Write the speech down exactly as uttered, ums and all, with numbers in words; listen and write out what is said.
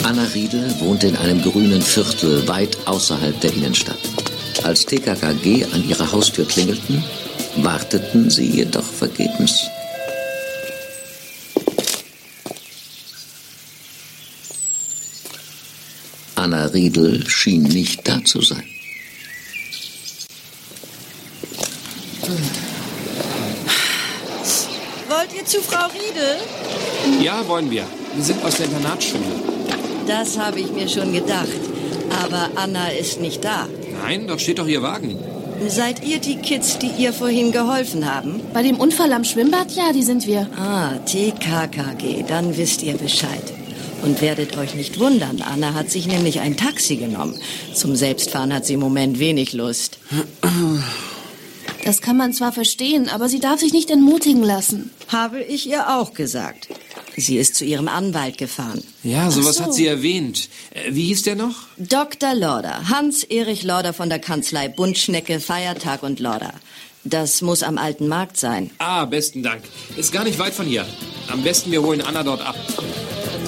Anna Riedel wohnte in einem grünen Viertel weit außerhalb der Innenstadt. Als T K K G an ihrer Haustür klingelten, warteten sie jedoch vergebens. Anna Riedel schien nicht da zu sein. Wollt ihr zu Frau Riedel? Ja, wollen wir. Wir sind aus der Internatsschule. Das habe ich mir schon gedacht. Aber Anna ist nicht da. Nein, dort steht doch ihr Wagen. Seid ihr die Kids, die ihr vorhin geholfen haben? Bei dem Unfall am Schwimmbad? Ja, die sind wir. Ah, T K K G, dann wisst ihr Bescheid. Und werdet euch nicht wundern, Anna hat sich nämlich ein Taxi genommen. Zum Selbstfahren hat sie im Moment wenig Lust. Das kann man zwar verstehen, aber sie darf sich nicht entmutigen lassen. Habe ich ihr auch gesagt. Sie ist zu ihrem Anwalt gefahren. Ja, sowas Ach so. hat sie erwähnt. Äh, wie hieß der noch? Doktor Lorder, Hans-Erich Lorder von der Kanzlei Buntschnecke, Feiertag und Lorder. Das muss am Alten Markt sein. Ah, besten Dank. Ist gar nicht weit von hier. Am besten wir holen Anna dort ab.